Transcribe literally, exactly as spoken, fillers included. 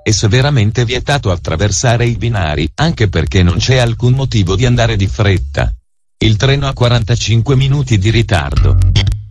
è severamente vietato attraversare i binari, anche perché non c'è alcun motivo di andare di fretta. Il treno ha quarantacinque minuti di ritardo.